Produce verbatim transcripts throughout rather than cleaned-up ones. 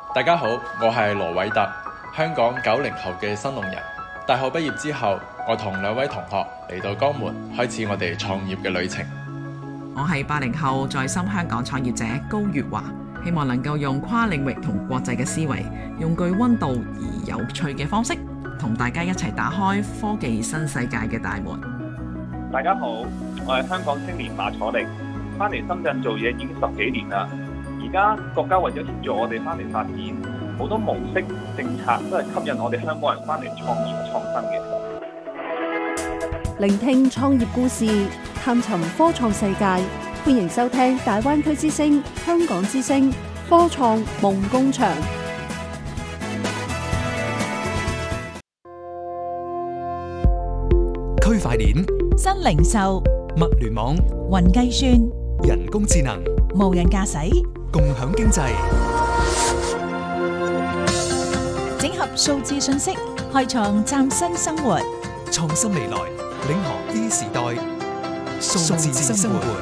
大家好，我係羅偉特，香港九零後嘅新農人。大學畢業之後，我同兩位同學嚟到江門，開始我哋創業嘅旅程。 我係八零後在深香港創業者高月華，希望能夠用跨領域同國際嘅思維，用具溫度而有趣嘅方式，同大家一齊打開科技新世界嘅大門。 大家好，我係香港青年馬楚力，翻嚟深圳做嘢已經十幾年啦。而家國家為咗協助我哋翻嚟發展，好多模式政策都係吸引我哋香港人翻嚟創業創新嘅。 聆聽創業故事，探尋科創世界，歡迎收聽大灣區之聲、香港之聲科創夢工場。 區塊鏈、 新零售、 物聯網、 雲計算、 人工智能、 無人駕駛、 共享經濟， 整合數字信息，開創嶄新生活。 創新未來，領航 E 時代，數字生活。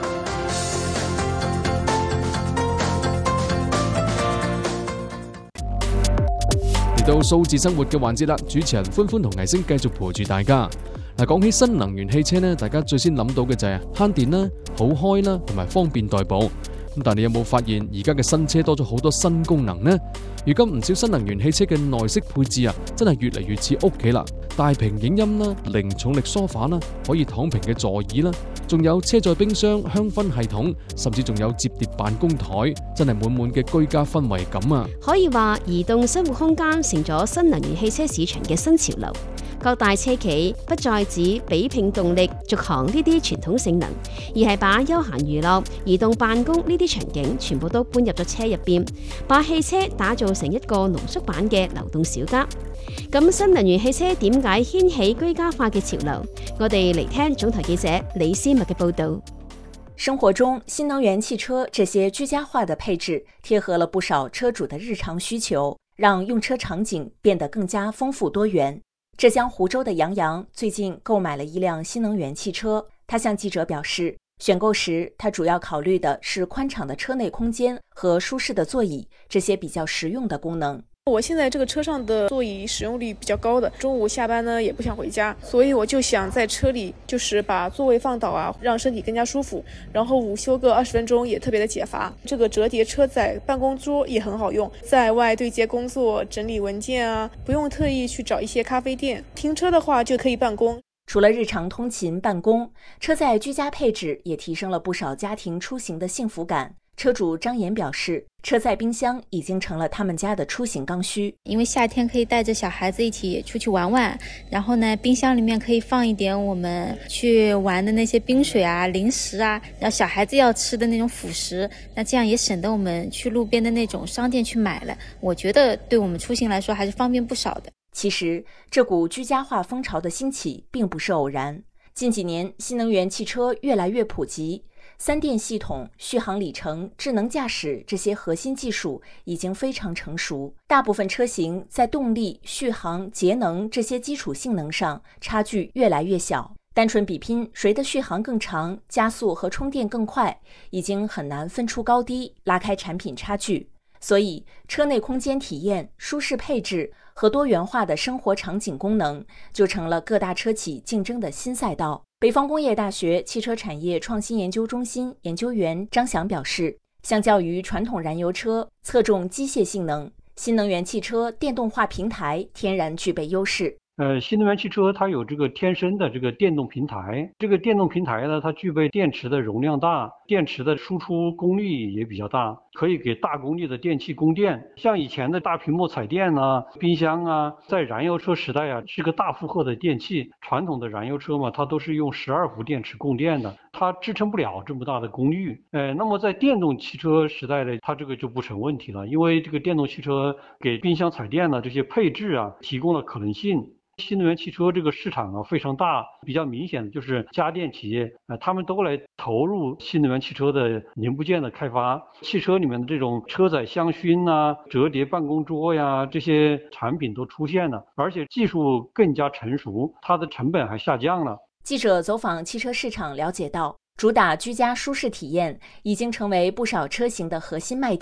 嚟到數字生活嘅環節啦，主持人歡歡同藝星繼續陪住大家。嗱，講起新能源汽車呢，大家最先諗到嘅就係慳電啦、好開啦，同埋方便代步。咁但你有冇發現而家嘅新車多咗好多新功能呢？如今唔少新能源汽車嘅內飾配置啊，真係越嚟越似屋企啦！大屏影音啦、零重力梳化啦、可以躺平嘅座椅啦，仲有車載冰箱、香薰系統，甚至仲有摺疊辦公台，真係滿滿嘅居家氛圍感啊！ 可以話移動生活空間成咗新能源汽車市場嘅新潮流。各大車企不再只比拼動力、續航呢啲傳統性能，而係把休閒娛樂、移動辦公呢啲場景全部都搬入咗車入邊，把汽車打造成一個濃縮版嘅流動小家。咁新能源汽車點解掀起居家化嘅潮流？我哋嚟聽總台記者李思密嘅報導。 生活中，新能源汽車這些居家化的配置，貼合了不少車主的日常需求，讓用車場景變得更加豐富多元。浙江湖州的楊洋最近購買了一輛新能源汽車，他向記者表示，選購時他主要考慮的是寬敞的車內空間和舒適的座椅，這些比較實用的功能。 我現在這個車上的座椅使用率比較高的，中午下班呢也不想回家，所以我就想在車裡就是把座位放倒啊，讓身體更加舒服，然後午休個二十分鐘也特別的解乏。這個折疊車載辦公桌也很好用，在外對接工作、整理文件啊，不用特意去找一些咖啡店，停車的話就可以辦公。 除了日常通勤辦公，車載居家配置也提升了不少家庭出行的幸福感。車主張岩表示，車載冰箱已經成了他們家的出行剛需。 因為夏天可以帶着小孩子一起出去玩玩，然後呢，冰箱裡面可以放一點我們去玩的那些冰水啊、零食啊，然後小孩子要吃的那種輔食，那這樣也省得我們去路邊的那種商店去買了。我覺得對我們出行來說還是方便不少的。 其實，這股居家化風潮的興起並不是偶然。近幾年，新能源汽車越來越普及。三電系統、續航里程、智能駕駛這些核心技術已經非常成熟，大部分車型在動力、續航、節能這些基礎性能上差距越來越小。單純比拼誰的續航更長、加速和充電更快，已經很難分出高低，拉開產品差距。所以，車內空間體驗、舒適配置和多元化的生活場景功能，就成了各大車企競爭的新賽道。北方工業大學汽車產業創新研究中心研究員張翔表示，相較於傳統燃油車側重機械性能，新能源汽車電動化平台天然具備優勢。 呃，新能源汽車它有這個天生的這個電動平台，這個電動平台呢，它具備電池的容量大，電池的輸出功率也比較大，可以給大功率的電器供電。像以前的大屏幕彩電啊、冰箱啊，在燃油車時代啊，是個大負荷的電器。傳統的燃油車嘛，它都是用十二伏電池供電的，它支撐不了這麼大的功率。呃，那麼在電動汽車時代呢，它這個就不成問題了，因為這個電動汽車給冰箱彩電呢這些配置啊，提供了可能性。新能源汽車這個市場啊非常大，比較明顯的就是家電企業啊，他們都來投入新能源汽車的零部件的開發。汽車裡面的這種車載香薰啊、折疊辦公桌呀，這些產品都出現了，而且技術更加成熟，它的成本還下降了。 記者走訪汽車市場了解到，主打居家舒適體驗已經成為不少車型的核心賣點。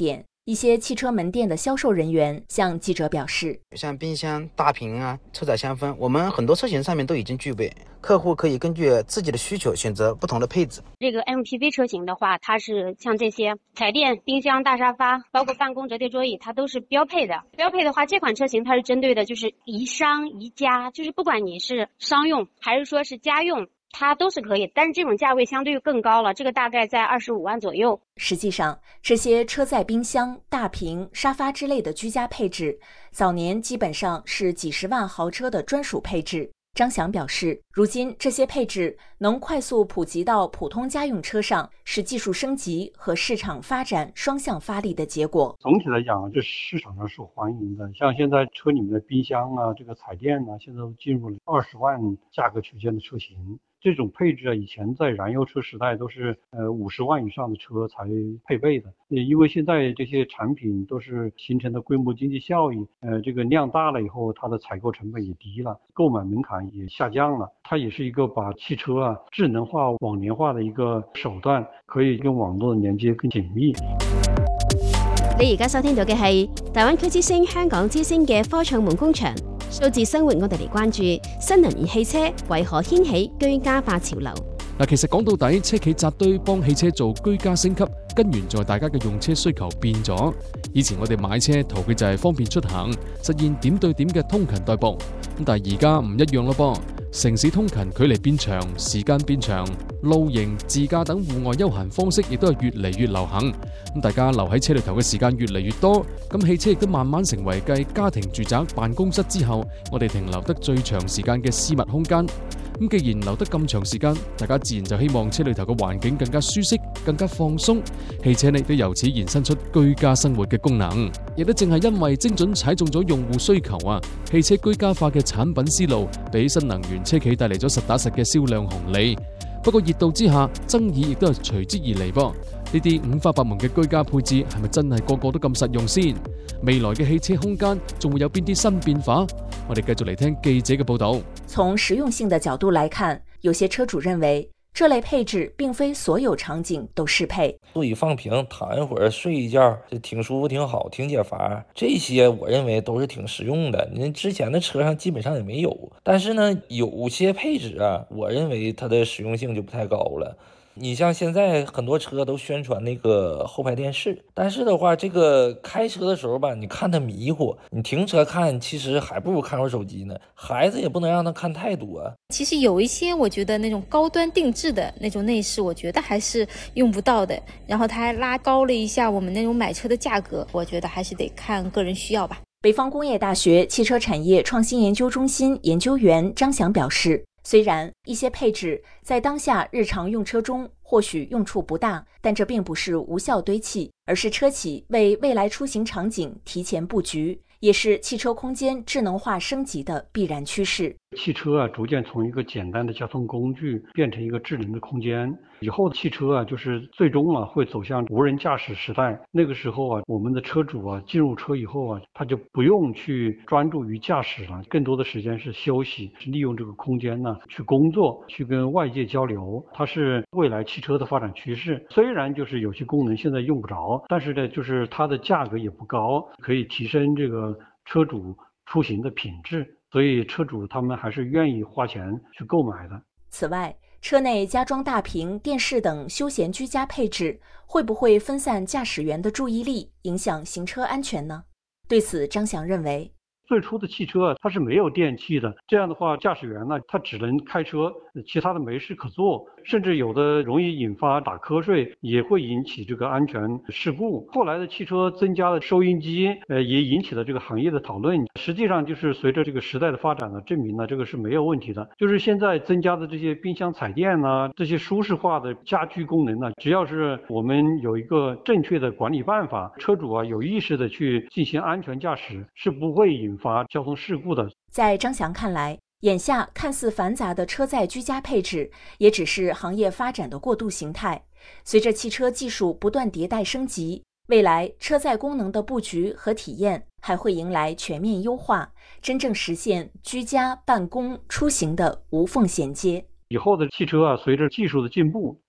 一些汽车门店的销售人员向记者表示， 像冰箱、大屏啊、车载香氛，我们很多车型上面都已经具备，客户可以根据自己的需求选择不同的配置。 这个 M P V 车型的话，它是像这些彩电、冰箱、大沙发，包括办公折叠桌椅，它都是标配的。标配的话，这款车型它是针对的就是宜商宜家，就是不管你是商用还是说是家用，它都是可以，但是这种价位相对更高了，这个大概在二十五万左右。 实际上，这些车载冰箱、大屏、沙发之类的居家配置，早年基本上是几十万豪车的专属配置。张翔表示，如今这些配置能快速普及到普通家用车上，是技术升级和市场发展双向发力的结果。 总体来讲，这市场上受欢迎的，像现在车里面的冰箱啊，这个彩电啊，现在都进入了二十万价格区间的车型。这种配置啊，以前在燃油车时代都是呃五十万以上的车才配备的。因为现在这些产品都是形成的规模经济效益，呃，这个量大了以后，它的采购成本也低了，购买门槛也下降了。它也是一个把汽车啊智能化、网联化的一个手段，可以跟网络的連接更緊密。 你而家收聽到嘅係大灣區之星香港之星嘅科創夢工場數字生活，我哋嚟關注新能源汽車為何掀起居家化潮流。 嗱，其實講到底，車企扎堆幫汽車做居家升級，根源在大家嘅用車需求變咗。以前我哋買車圖嘅就係方便出行，實現點對點嘅通勤代步。咁但係而家唔一樣咯噃，城市通勤距離變長，時間變長，露營、自駕等戶外休閒方式亦都係越嚟越流行。咁大家留喺車裏頭嘅時間越嚟越多，咁汽車亦都慢慢成為繼家庭住宅、辦公室之後，我哋停留得最長時間嘅私密空間。咁既然留得咁長時間，大家自然就希望車裏頭嘅環境更加舒適、更加放鬆。汽車呢亦都由此延伸出居家生活嘅功能，亦都正係因為精準踩中咗用戶需求啊，汽車居家化嘅產品思路，俾新能源車企帶嚟咗實打實嘅銷量紅利。不過熱度之下，爭議亦都係隨之而嚟噃。呢啲五花八門嘅居家配置係咪真係個個都咁實用先？未來嘅汽車空間仲會有邊啲新變化？我哋繼續嚟聽記者嘅報導。 從實用性的角度來看，有些車主認為這類配置並非所有場景都適配。 座椅放平，躺一會兒，睡一覺，這挺舒服，挺好，挺解乏。這些我認為都是挺實用的。你之前的車上基本上也沒有。但是呢，有些配置啊，我認為它的實用性就不太高了。你像現在很多車都宣傳那個後排電視，但是的話，這個開車的時候吧，你看它迷糊，你停車看，其實還不如看會兒手機呢。孩子也不能讓他看太多。 其實有一些我覺得那種高端定制的那種內飾，我覺得還是用不到的。然後它還拉高了一下我們那種買車的價格，我覺得還是得看個人需要吧。 北方工業大學汽車產業創新研究中心研究員張翔表示，雖然一些配置在當下日常用車中或許用處不大，但這並不是無效堆砌，而是車企為未來出行場景提前布局，也是汽車空間智能化升級的必然趨勢。 汽車啊，逐漸從一個簡單的交通工具變成一個智能的空間。以後的汽車啊，就是最終啊會走向無人駕駛時代。那個時候啊，我們的車主啊進入車以後啊，他就不用去專注於駕駛了，更多的時間是休息，是利用這個空間呢去工作，去跟外界交流。它是未來汽車的發展趨勢。雖然就是有些功能現在用不着，但是呢，就是它的價格也不高，可以提升這個車主出行的品質。所以車主他們還是願意花錢去購買的。 此外，車內加裝大屏、電視等休閒居家配置，會不會分散駕駛員的注意力，影響行車安全呢？對此，張翔認為， 最初的汽車它是沒有電器的，這樣的話駕駛員呢，他只能開車，其他的沒事可做，甚至有的容易引發打瞌睡，也會引起這個安全事故。後來的汽車增加了收音機，呃，也引起了這個行業的討論。實際上就是隨着這個時代的發展呢，證明呢這個是沒有問題的。就是現在增加的這些冰箱、彩電啊，這些舒適化的家居功能呢，只要是我們有一個正確的管理辦法，車主啊有意識的去進行安全駕駛，是不會引發交通事故的。 在張翔看來，眼下看似繁雜的車載居家配置，也只是行業發展的過渡形態。隨着汽車技術不斷迭代升級，未來車載功能的佈局和體驗還會迎來全面優化，真正實現居家、辦公、出行的無縫銜接。 以後的汽車啊，隨着技術的進步，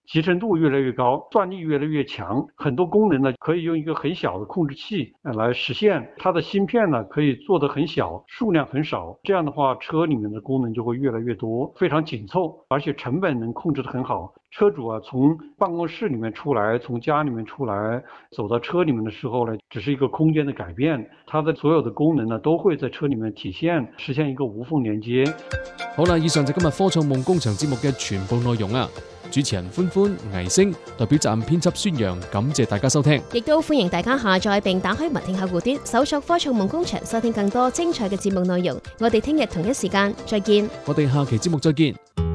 集成度越来越高，转力越来越强，很多功能呢可以用一个很小的控制器来实现。它的芯片呢可以做得很小，数量很少，这样的话车里面的功能就会越来越多，非常紧凑，而且成本能控制得很好。车主啊，从办公室里面出来，从家里面出来，走到车里面的时候呢，只是一个空间的改变，它的所有的功能呢，都會在車裡面體現，實現一個無縫連接。 好啦，以上就今日科創夢工場節目嘅全部內容啊！主持人歡歡、倪星代表責任編輯孫陽，感謝大家收聽。 亦都歡迎大家下載並打開文聽客戶端，搜索科創夢工場，收聽更多精彩嘅節目內容。我哋聽日同一時間再見。 我哋下期節目再見。